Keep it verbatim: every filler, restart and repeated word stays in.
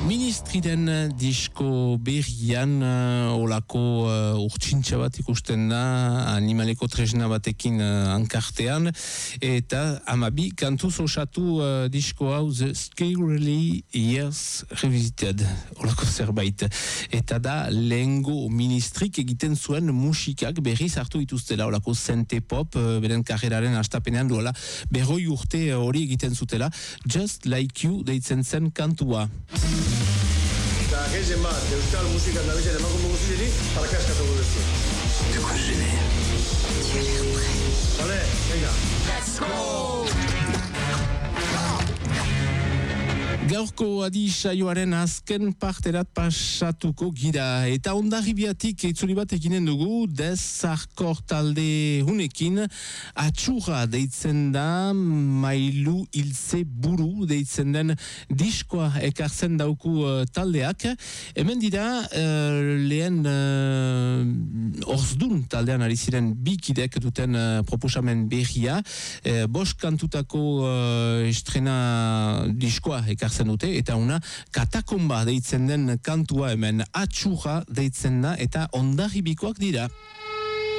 Ministriren disko berrian uh, olako uh, urtsintxa bat ikusten da animaleko tresna batekin uh, ankartean eta amabi kantuz osatu uh, disko hau The Scarily Years Revisited olako zerbait eta da lehengo ministrik egiten zuen musikak berriz hartu dituztela olako zente pop uh, beren karreraren hastapenean duela berroi urte hori uh, egiten zutela Just Like You deitzen zen kantua. Eta gezen bat, euskal musikan nabizen emakume guztieri, parakaskatuko duzu. De quoi j'ai l'air? Tu as l'air prêt. Allez, venga. Let's go! Gaurko adi saioaren azken parterat pasatuko gira eta ondarribiatik itzuli bat eginen dugu dezarkor talde hunekin atxurra deitzen da mailu ilze buru deitzen den diskoa ekartzen dauku uh, taldeak hemen dira uh, lehen uh, orzdun taldean ari ziren bikidek duten uh, proposamen berria uh, bost kantutako uh, estrena diskoa ekartzen dute, eta una katakomba deitzen den kantua hemen atxurra deitzen da eta ondarribikoak dira.